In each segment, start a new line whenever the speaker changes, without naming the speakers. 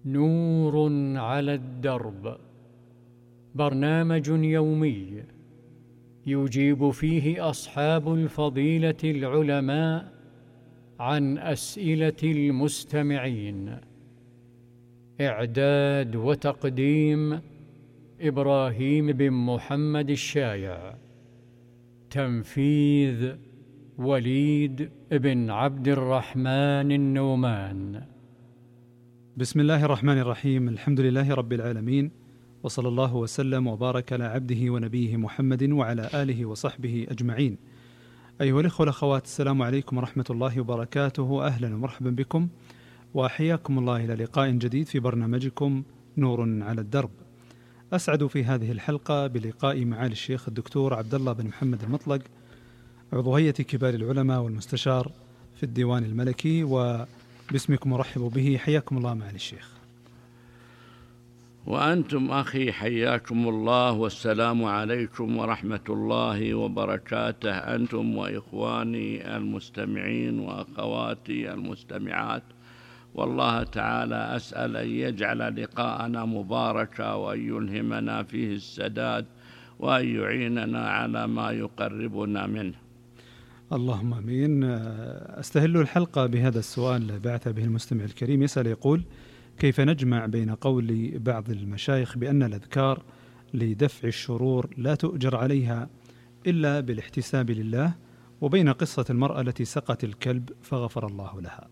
نور على الدرب، برنامج يومي يجيب فيه أصحاب الفضيلة العلماء عن أسئلة المستمعين. إعداد وتقديم إبراهيم بن محمد الشايع. تنفيذ وليد بن عبد الرحمن النومان.
بسم الله الرحمن الرحيم. الحمد لله رب العالمين، وصلى الله وسلم وبارك على عبده ونبيه محمد وعلى آله وصحبه أجمعين. أيها الأخوة والأخوات، السلام عليكم ورحمة الله وبركاته. أهلا ومرحبا بكم وحياكم الله إلى لقاء جديد في برنامجكم نور على الدرب. أسعد في هذه الحلقة بلقاء معالي الشيخ الدكتور عبد الله بن محمد المطلق، عضو هيئة كبار العلماء والمستشار في الديوان الملكي، وباسمكم ورحبوا به. حياكم الله معالي الشيخ.
وأنتم أخي حياكم الله، والسلام عليكم ورحمة الله وبركاته، أنتم وإخواني المستمعين وأخواتي المستمعات. والله تعالى أسأل أن يجعل لقاءنا مباركا، وأن يلهمنا فيه السداد، وأن يعيننا على ما يقربنا منه.
اللهم آمين. أستهل الحلقة بهذا السؤال بعث به المستمع الكريم، يسأل يقول: كيف نجمع بين قول بعض المشايخ بأن الأذكار لدفع الشرور لا تؤجر عليها إلا بالاحتساب لله، وبين قصة المرأة التي سقت الكلب فغفر الله لها؟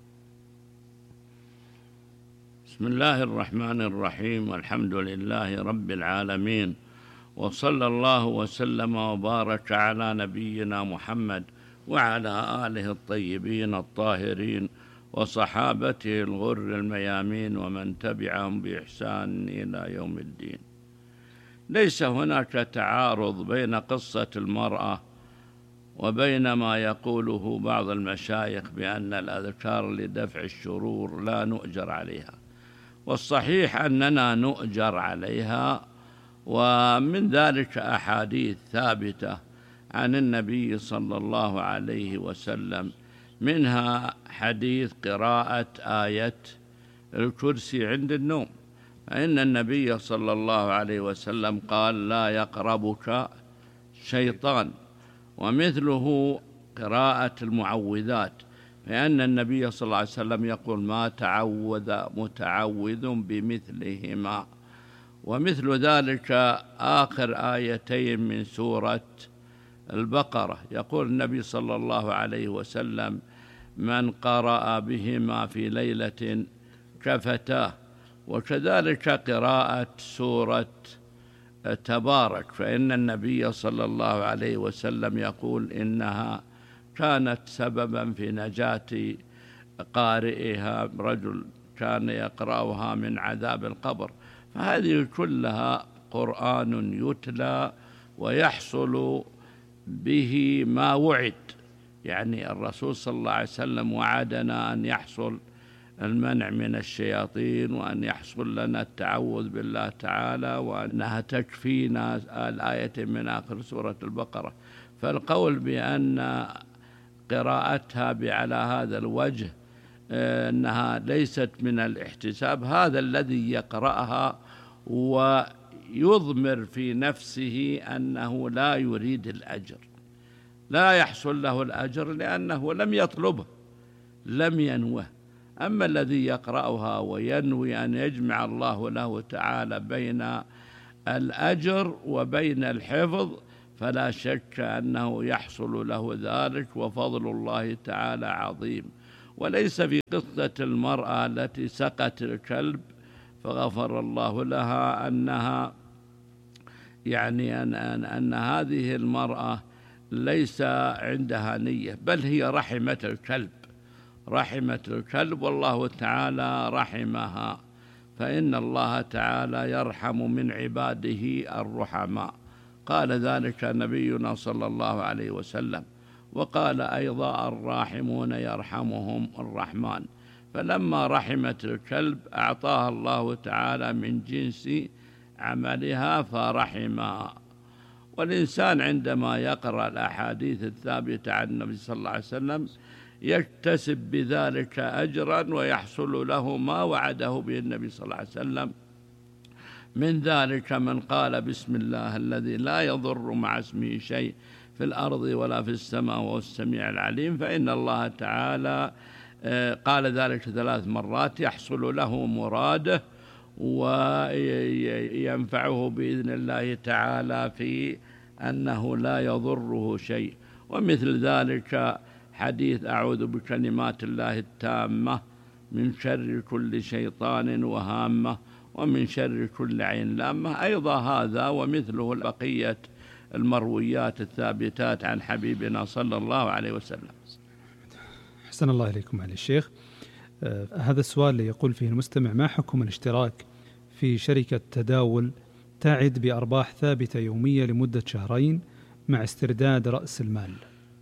بسم الله الرحمن الرحيم، والحمد لله رب العالمين، وصلى الله وسلم وبارك على نبينا محمد وعلى آله الطيبين الطاهرين وصحابته الغر الميامين ومن تبعهم بإحسان إلى يوم الدين. ليس هناك تعارض بين قصة المرأة وبين ما يقوله بعض المشايخ بأن الأذكار لدفع الشرور لا نؤجر عليها، والصحيح أننا نؤجر عليها، ومن ذلك أحاديث ثابتة عن النبي صلى الله عليه وسلم، منها حديث قراءة آية الكرسي عند النوم، فإن النبي صلى الله عليه وسلم قال: لا يقربك شيطان. ومثله قراءة المعوذات، فإن النبي صلى الله عليه وسلم يقول: ما تعوذ متعوذ بمثلهما. ومثل ذلك آخر آيتين من سورة البقرة، يقول النبي صلى الله عليه وسلم: من قرأ بهما في ليلة كفتاه. وكذلك قراءة سورة تبارك، فإن النبي صلى الله عليه وسلم يقول: إنها كانت سببا في نجاة قارئها، رجل كان يقرأها من عذاب القبر. فهذه كلها قرآن يتلى ويحصل به ما وعد، يعني الرسول صلى الله عليه وسلم وعدنا أن يحصل المنع من الشياطين، وأن يحصل لنا التعوذ بالله تعالى، وأنها تكفينا الآية من آخر سورة البقرة. فالقول بأن قراءتها على هذا الوجه أنها ليست من الاحتساب، هذا الذي يقرأها ويضمر في نفسه أنه لا يريد الأجر، لا يحصل له الأجر لأنه لم يطلبه، لم ينوه. أما الذي يقرأها وينوي أن يجمع الله له تعالى بين الأجر وبين الحفظ، فلا شك أنه يحصل له ذلك، وفضل الله تعالى عظيم. وليس في قصة المرأة التي سقت الكلب فغفر الله لها أنها يعني أن هذه المرأة ليس عندها نية، بل هي رحمة الكلب، والله تعالى رحمها، فإن الله تعالى يرحم من عباده الرحماء. قال ذلك نبينا صلى الله عليه وسلم، وقال أيضا: الراحمون يرحمهم الرحمن. فلما رحمت الكلب أعطاها الله تعالى من جنس عملها فرحمها. والإنسان عندما يقرأ الأحاديث الثابتة عن النبي صلى الله عليه وسلم يكتسب بذلك أجرا ويحصل له ما وعده به النبي صلى الله عليه وسلم. من ذلك من قال بسم الله الذي لا يضر مع اسمه شيء في الأرض ولا في السماء وهو السميع العليم، فإن الله تعالى قال ذلك 3 مرات يحصل له مراده وينفعه بإذن الله تعالى في أنه لا يضره شيء. ومثل ذلك حديث أعوذ بكلمات الله التامة من شر كل شيطان وهامة ومن شر كل عين لامة، أيضا هذا ومثله بقية المرويات الثابتات عن حبيبنا صلى الله عليه وسلم.
أحسن الله إليكم معالي الشيخ. هذا السؤال اللي يقول فيه المستمع: ما حكم الاشتراك في شركة تداول تعد بأرباح ثابتة يومية لمدة 2 شهر مع استرداد رأس المال؟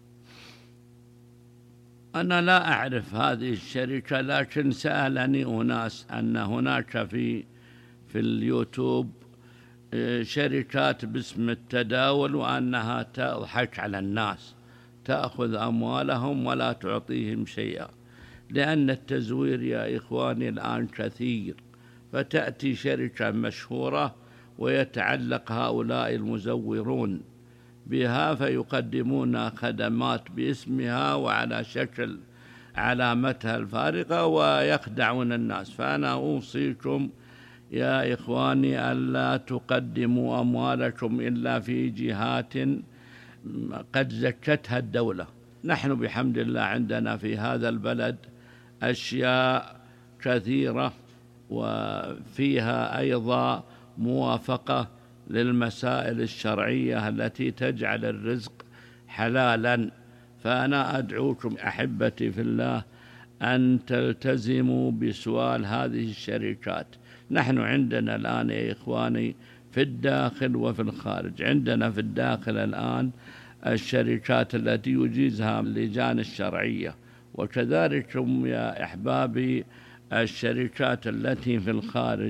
أنا لا أعرف هذه الشركة، لكن سألني أناس أن هناك في اليوتيوب شركات باسم التداول وأنها تضحك على الناس، تأخذ أموالهم ولا تعطيهم شيئا، لأن التزوير يا إخواني الآن كثير. فتأتي شركة مشهورة ويتعلق هؤلاء المزورون بها فيقدمون خدمات باسمها وعلى شكل علامتها الفارقة ويخدعون الناس. فأنا أوصيكم يا إخواني ألا تقدموا أموالكم إلا في جهات قد زكتها الدولة. نحن بحمد الله عندنا في هذا البلد أشياء كثيرة وفيها أيضا موافقة للمسائل الشرعية التي تجعل الرزق حلالا. فأنا أدعوكم أحبتي في الله أن تلتزموا بسؤال هذه الشركات. نحن عندنا الآن يا إخواني في الداخل وفي الخارج، عندنا في الداخل الآن الشركات التي يجيزها اللجان الشرعية، وكذلك يا أحبابي الشركات التي في الخارج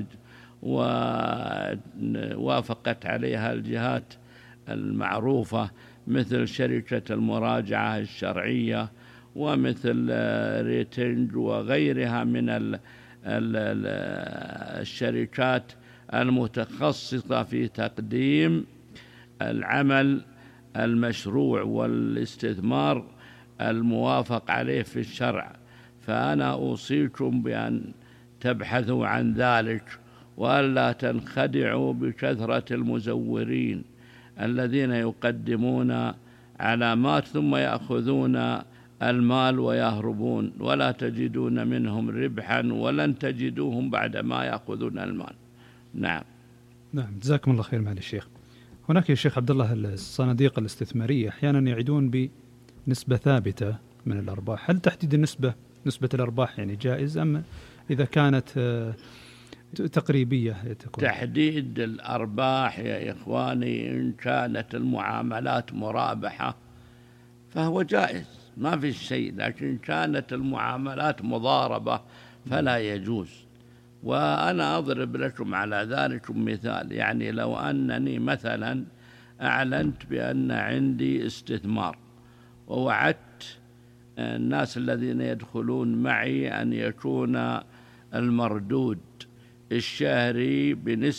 ووافقت عليها الجهات المعروفة مثل شركة المراجعة الشرعية ومثل ريتنج وغيرها من الشركات المتخصصة في تقديم العمل المشروع والاستثمار الموافق عليه في الشرع. فأنا أوصيكم بأن تبحثوا عن ذلك وألا تنخدعوا بكثرة المزورين الذين يقدمون علامات ثم يأخذون المال ويهربون ولا تجدون منهم ربحا ولن تجدوهم بعد ما يأخذون المال. نعم
جزاكم الله خير معالي الشيخ. هناك يا شيخ عبد الله الصناديق الاستثمارية أحيانا يعيدون بنسبة ثابتة من الأرباح، هل تحديد نسبة الأرباح يعني جائز أم إذا كانت تقريبية تكون؟
تحديد الأرباح يا إخواني إن كانت المعاملات مرابحة فهو جائز ما في شيء، لكن كانت المعاملات مضاربة فلا يجوز. وأنا أضرب لكم على ذلك مثال، يعني لو أنني مثلا أعلنت بأن عندي استثمار ووعدت الناس الذين يدخلون معي أن يكون المردود الشهري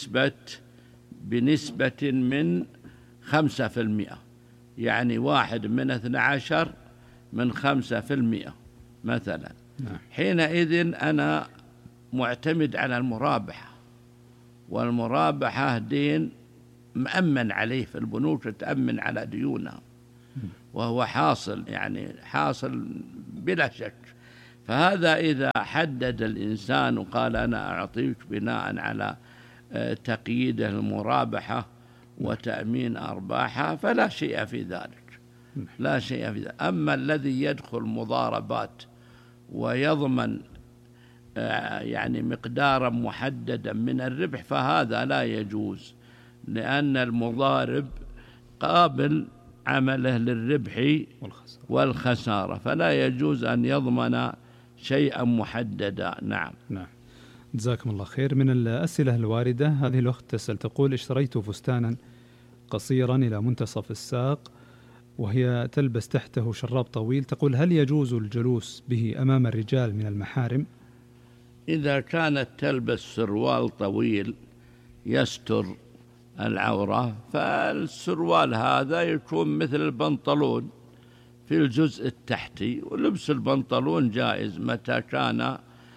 بنسبة من 5%، يعني 1 من 12 من 5% مثلا. حينئذ أنا معتمد على المرابحة، والمرابحة دين مأمن عليه في البنوك، تأمن على ديونها وهو حاصل، يعني حاصل بلا شك. فهذا إذا حدد الإنسان وقال أنا أعطيك بناء على تقييد المرابحة وتأمين أرباحها فلا شيء في ذلك، لا شيء في ذلك. أما الذي يدخل مضاربات ويضمن يعني مقدارا محددا من الربح فهذا لا يجوز، لأن المضارب قابل عمله للربح والخسارة، فلا يجوز أن يضمن شيئا محددا. نعم
جزاكم الله خير. من الأسئلة الواردة هذه الأخت تسأل تقول: اشتريت فستانا قصيرا إلى منتصف الساق وهي تلبس تحته شراب طويل، تقول: هل يجوز الجلوس به أمام الرجال من المحارم؟
إذا كانت تلبس سروال طويل يستر العورة، فالسروال هذا يكون مثل البنطلون في الجزء التحتي، ولبس البنطلون جائز متى كان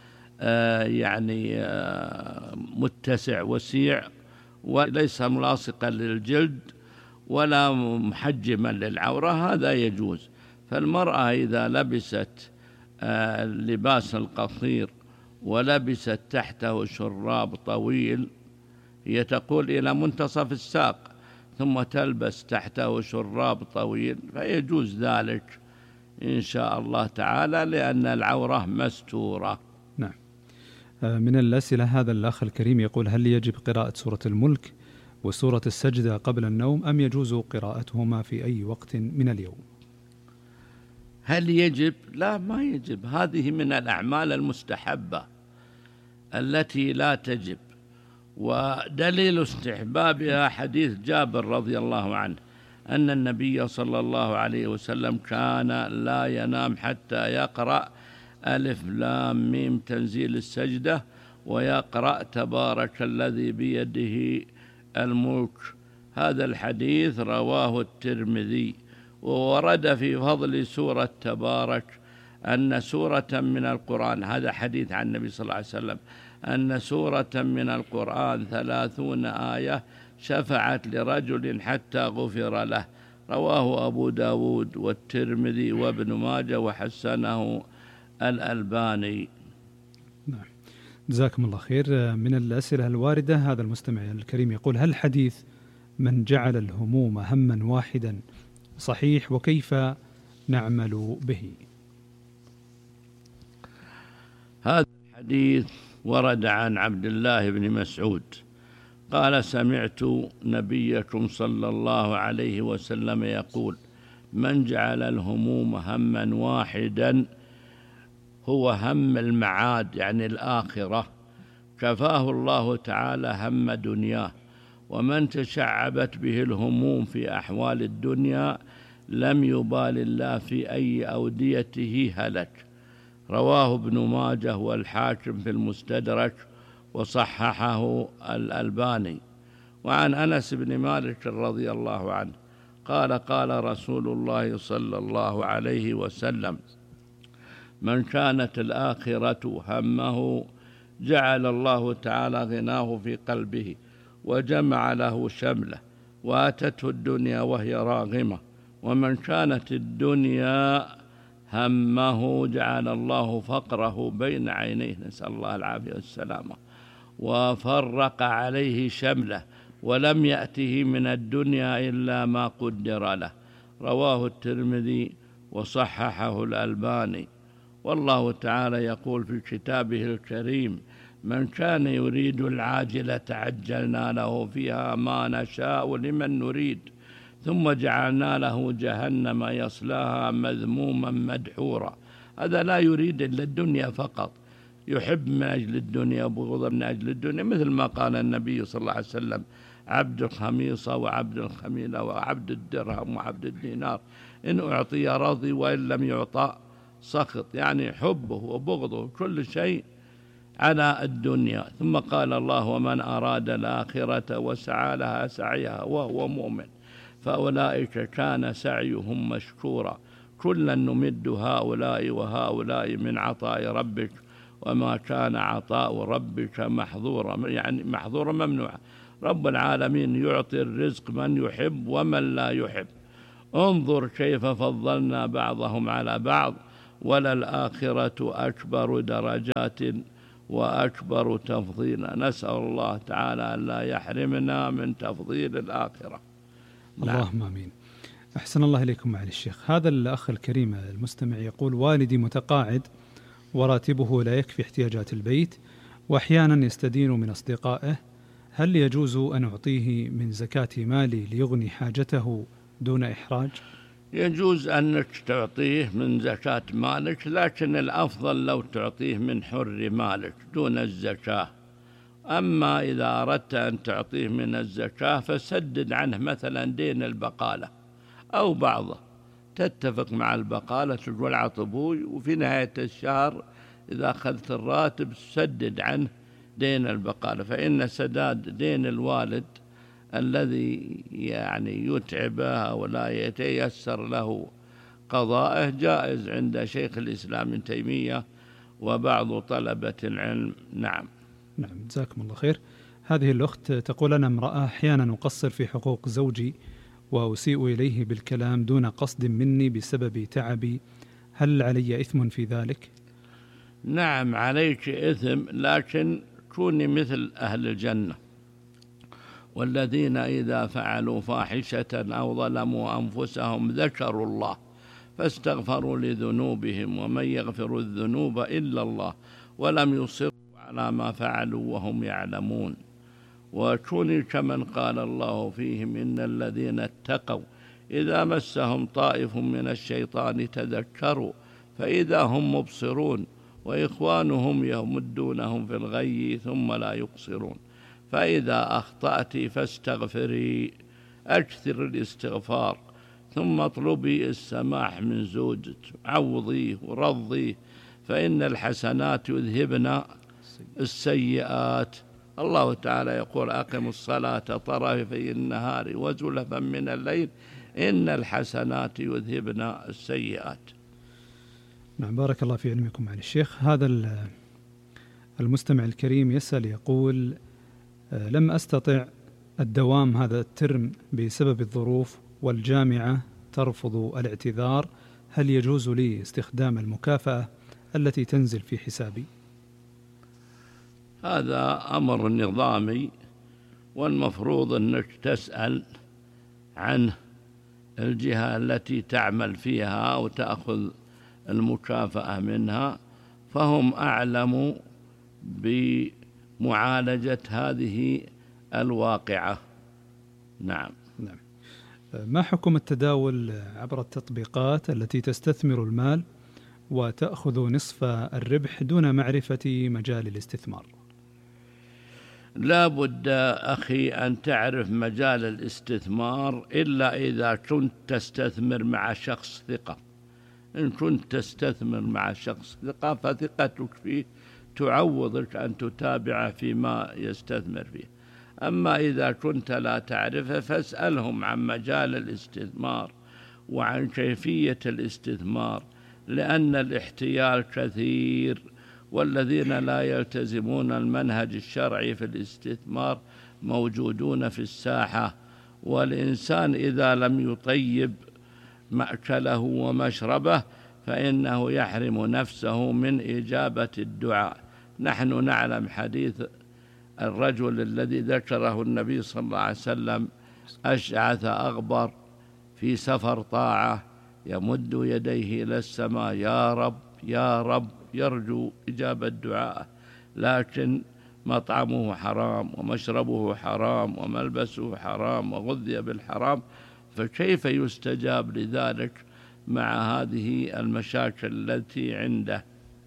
متسع وسيع وليس ملاصقا للجلد ولا محجما للعورة، هذا يجوز. فالمرأة إذا لبست اللباس القصير ولبست تحته شراب طويل، هي تقول إلى منتصف الساق، ثم تلبس تحته شراب طويل، فيجوز ذلك إن شاء الله تعالى، لأن العورة مستورة.
نعم. من الأسئلة هذا الأخ الكريم يقول: هل يجب قراءة سورة الملك وسورة السجدة قبل النوم، أم يجوز قراءتهما في أي وقت من اليوم؟
هل يجب؟ لا، ما يجب. هذه من الأعمال المستحبة التي لا تجب، ودليل استحبابها حديث جابر رضي الله عنه أن النبي صلى الله عليه وسلم كان لا ينام حتى يقرأ ألف لام ميم تنزيل السجدة، ويقرأ تبارك الذي بيده الملك. هذا الحديث رواه الترمذي. وورد في فضل سورة تبارك أن سورة من القرآن، هذا حديث عن النبي صلى الله عليه وسلم، أن سورة من القرآن 30 آية شفعت لرجل حتى غفر له. رواه أبو داود والترمذي وابن ماجه وحسنه الألباني.
نعم، جزاكم الله خير. من الأسئلة الواردة هذا المستمع الكريم يقول: هل حديث من جعل الهموم هما واحدا صحيح، وكيف نعمل به؟
هذا الحديث ورد عن عبد الله بن مسعود قال: سمعت نبيكم صلى الله عليه وسلم يقول: من جعل الهموم هما واحدا، هو هم المعاد يعني الآخرة، كفاه الله تعالى هم دنياه. ومن تشعبت به الهموم في أحوال الدنيا لم يبال الله في أي أوديته هلك. رواه ابن ماجه والحاكم في المستدرك وصححه الألباني. وعن أنس بن مالك رضي الله عنه قال: قال رسول الله صلى الله عليه وسلم: من كانت الآخرة همه جعل الله تعالى غناه في قلبه وجمع له شمله، واتته الدنيا وهي راغمة. ومن كانت الدنيا همه جعل الله فقره بين عينيه، نسأل الله العافية والسلامة، وفرق عليه شمله، ولم يأته من الدنيا إلا ما قدر له. رواه الترمذي وصححه الألباني. والله تعالى يقول في كتابه الكريم: من كان يريد العاجلة عجلنا له فيها ما نشاء لمن نريد، ثم جعلنا له جهنم يصلاها مذموما مدحورا. هذا لا يريد إلا الدنيا فقط، يحب من أجل الدنيا وبغض من أجل الدنيا، مثل ما قال النبي صلى الله عليه وسلم: عبد الخميصة وعبد الخميلة وعبد الدرهم وعبد الدينار، إن أعطي رضي وإن لم يعطى سخط. يعني حبه وبغضه كل شيء على الدنيا. ثم قال الله: ومن أراد الآخرة وسعى لها سعيها وهو مؤمن فأولئك كان سعيهم مشكورا. كلا نمد هؤلاء وهؤلاء من عطاء ربك وما كان عطاء ربك محظورا، يعني محظورا ممنوعا. رب العالمين يعطي الرزق من يحب ومن لا يحب. انظر كيف فضلنا بعضهم على بعض، وللآخرة أكبر درجات وأكبر تفضيلا. نسأل الله تعالى أن لا يحرمنا من تفضيل الآخرة.
اللهم آمين. أحسن الله إليكم معالي الشيخ. هذا الأخ الكريم المستمع يقول: والدي متقاعد وراتبه لا يكفي احتياجات البيت، وأحيانا يستدين من أصدقائه، هل يجوز أن أعطيه من زكاة مالي ليغني حاجته دون إحراج؟
يجوز أنك تعطيه من زكاة مالك، لكن الأفضل لو تعطيه من حر مالك دون الزكاة. أما إذا أردت أن تعطيه من الزكاة فسدد عنه مثلا دين البقالة أو بعضه، تتفق مع البقالة تقول عط أبوي، وفي نهاية الشهر إذا أخذت الراتب سدد عنه دين البقالة، فإن سداد دين الوالد الذي يعني يتعبه ولا يتيسر له قضائه جائز عند شيخ الإسلام ابن تيمية وبعض طلبة العلم. نعم.
نعم، جزاكم الله خير. هذه الأخت تقول: أنا امرأة أحيانا أقصر في حقوق زوجي وأسيء إليه بالكلام دون قصد مني بسبب تعبي، هل علي إثم في ذلك؟
نعم عليك إثم، لكن كوني مثل أهل الجنة، والذين إذا فعلوا فاحشة أو ظلموا أنفسهم ذكروا الله فاستغفروا لذنوبهم ومن يغفر الذنوب إلا الله ولم يصروا على ما فعلوا وهم يعلمون. وكوني كمن قال الله فيهم: إن الذين اتقوا إذا مسهم طائف من الشيطان تذكروا فإذا هم مبصرون وإخوانهم يمدونهم في الغي ثم لا يقصرون. فإذا أخطأت فاستغفري، أكثر الاستغفار، ثم اطلبي السماح من زوجك، عوضيه ورضيه، فإن الحسنات يذهبن السيئات. الله تعالى يقول: أقم الصلاة طرفي النهار وزلفا من الليل إن الحسنات يذهبن السيئات.
نعم، بارك الله في علمكم عن الشيخ. هذا المستمع الكريم يسأل يقول: لم أستطع الدوام هذا الترم بسبب الظروف والجامعة ترفض الاعتذار، هل يجوز لي استخدام المكافأة التي تنزل في حسابي؟
هذا أمر نظامي، والمفروض أنك تسأل عن الجهة التي تعمل فيها وتأخذ المكافأة منها، فهم أعلم بمعالجة هذه الواقعة. نعم.
نعم. ما حكم التداول عبر التطبيقات التي تستثمر المال وتأخذ نصف الربح دون معرفة مجال الاستثمار؟
لا بد أخي أن تعرف مجال الاستثمار إلا إذا كنت تستثمر مع شخص ثقة. إن كنت تستثمر مع شخص ثقة فثقتك فيه تعوضك أن تتابع فيما يستثمر فيه. أما إذا كنت لا تعرفه فاسألهم عن مجال الاستثمار وعن كيفية الاستثمار، لأن الاحتيال كثير، والذين لا يلتزمون المنهج الشرعي في الاستثمار موجودون في الساحة. والإنسان إذا لم يطيب مأكله ومشربه فإنه يحرم نفسه من إجابة الدعاء. نحن نعلم حديث الرجل الذي ذكره النبي صلى الله عليه وسلم: أشعث أغبر في سفر طاعة يمد يديه إلى السماء: يا رب يا رب، يرجو إجابة دعاءه، لكن مطعمه حرام ومشربه حرام وملبسه حرام وغذي بالحرام، فكيف يستجاب لذلك مع هذه المشاكل التي عنده؟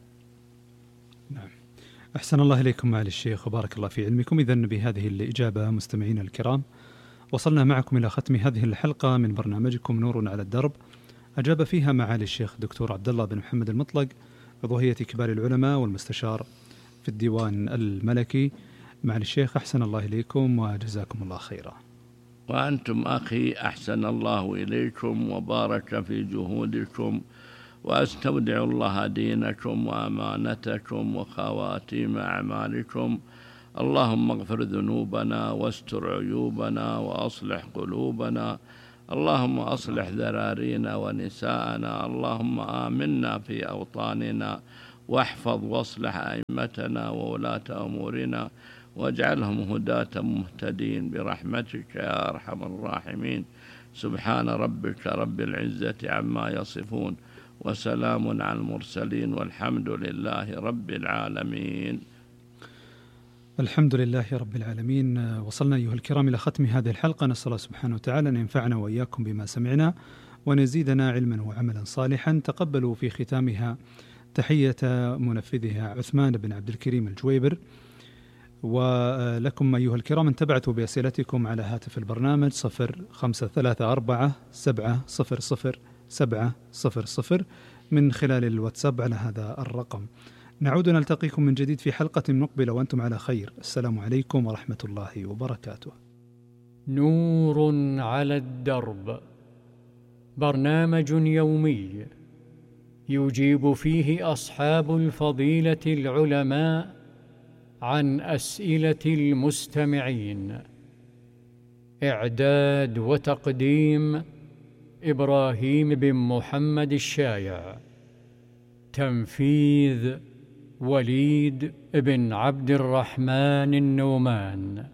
نعم. أحسن الله إليكم معالي الشيخ وبارك الله في علمكم. إذن بهذه الإجابة مستمعين الكرام وصلنا معكم إلى ختم هذه الحلقة من برنامجكم نور على الدرب، أجاب فيها معالي الشيخ دكتور عبد الله بن محمد المطلق، عضو هيئة كبار العلماء والمستشار في الديوان الملكي. معالي الشيخ أحسن الله إليكم وجزاكم الله خيرا.
وأنتم أخي أحسن الله إليكم وبارك في جهودكم، وأستودع الله دينكم وأمانتكم وخواتيم أعمالكم. اللهم اغفر ذنوبنا واستر عيوبنا وأصلح قلوبنا. اللهم أصلح ذرارينا ونساءنا. اللهم آمنا في أوطاننا، واحفظ واصلح أئمتنا وولاة أمورنا، واجعلهم هداة مهتدين برحمتك يا أرحم الراحمين. سبحان ربك رب العزة عما يصفون، وسلام على المرسلين، والحمد لله رب العالمين.
الحمد لله رب العالمين. وصلنا أيها الكرام إلى ختم هذه الحلقة، نسأل الله سبحانه وتعالى أن ينفعنا وإياكم بما سمعنا وأن يزيدنا علما وعملا صالحا. تقبلوا في ختامها تحية منفذها عثمان بن عبد الكريم الجويبر. ولكم أيها الكرام أن تبعثوا بأسئلتكم على هاتف البرنامج 0534 700 700 من خلال الواتساب على هذا الرقم. نعود نلتقيكم من جديد في حلقة مقبلة وأنتم على خير. السلام عليكم ورحمة الله وبركاته.
نور على الدرب، برنامج يومي يجيب فيه أصحاب الفضيلة العلماء عن أسئلة المستمعين. إعداد وتقديم إبراهيم بن محمد الشايع. تنفيذ وليد بن عبد الرحمن النومان.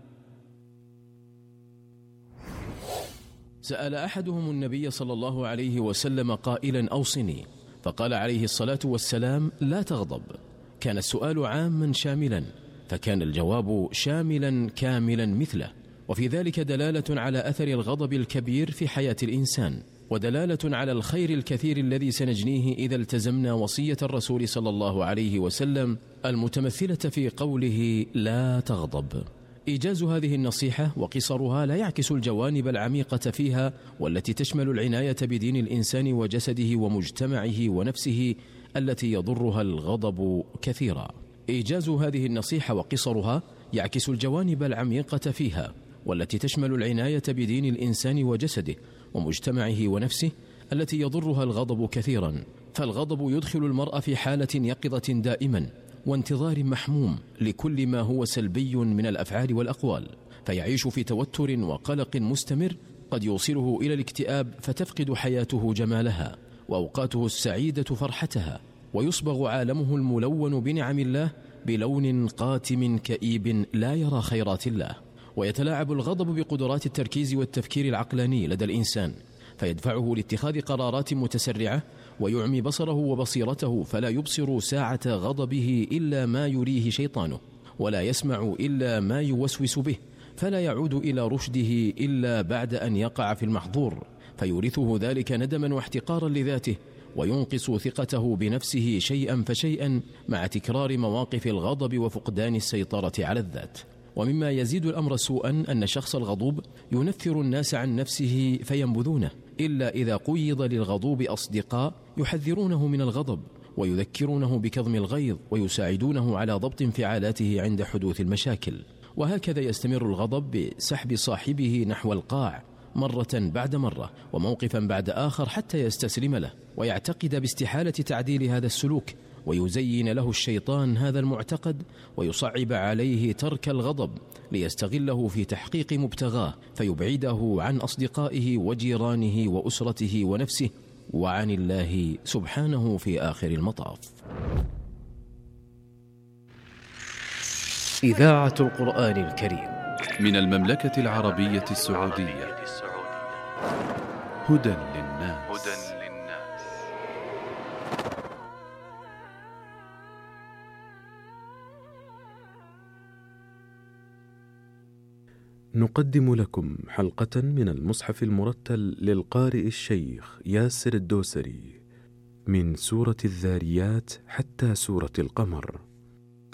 سأل أحدهم النبي صلى الله عليه وسلم قائلا: أوصني. فقال عليه الصلاة والسلام: لا تغضب. كان السؤال عاما شاملا، فكان الجواب شاملا كاملا مثله، وفي ذلك دلالة على أثر الغضب الكبير في حياة الإنسان، ودلالة على الخير الكثير الذي سنجنيه إذا التزمنا وصية الرسول صلى الله عليه وسلم المتمثلة في قوله: لا تغضب. إيجاز هذه النصيحة وقصرها لا يعكس الجوانب العميقة فيها، والتي تشمل العناية بدين الإنسان وجسده ومجتمعه ونفسه التي يضرها الغضب كثيرا. إيجاز هذه النصيحة وقصرها يعكس الجوانب العميقة فيها، والتي تشمل العناية بدين الإنسان وجسده ومجتمعه ونفسه التي يضرها الغضب كثيرا. فالغضب يدخل المرء في حالة يقظة دائما وانتظار محموم لكل ما هو سلبي من الأفعال والأقوال، فيعيش في توتر وقلق مستمر قد يوصله إلى الاكتئاب، فتفقد حياته جمالها وأوقاته السعيدة فرحتها، ويصبغ عالمه الملون بنعم الله بلون قاتم كئيب لا يرى خيرات الله. ويتلاعب الغضب بقدرات التركيز والتفكير العقلاني لدى الإنسان، فيدفعه لاتخاذ قرارات متسرعة، ويعمي بصره وبصيرته، فلا يبصر ساعة غضبه إلا ما يريه شيطانه، ولا يسمع إلا ما يوسوس به، فلا يعود إلى رشده إلا بعد أن يقع في المحظور، فيورثه ذلك ندما واحتقارا لذاته، وينقص ثقته بنفسه شيئا فشيئا مع تكرار مواقف الغضب وفقدان السيطرة على الذات. ومما يزيد الأمر سوءا أن الشخص الغضوب ينفر الناس عن نفسه فينبذونه، إلا إذا قيض للغضوب أصدقاء يحذرونه من الغضب ويذكرونه بكظم الغيظ ويساعدونه على ضبط انفعالاته عند حدوث المشاكل. وهكذا يستمر الغضب بسحب صاحبه نحو القاع مرة بعد مرة وموقفا بعد آخر حتى يستسلم له ويعتقد باستحالة تعديل هذا السلوك، ويزين له الشيطان هذا المعتقد ويصعب عليه ترك الغضب ليستغله في تحقيق مبتغاه، فيبعده عن أصدقائه وجيرانه وأسرته ونفسه وعن الله سبحانه في آخر المطاف. إذاعة القرآن الكريم
من المملكة العربية السعودية. هدى للناس.
نقدم لكم حلقة من المصحف المرتل للقارئ الشيخ ياسر الدوسري من سورة الذاريات حتى سورة القمر.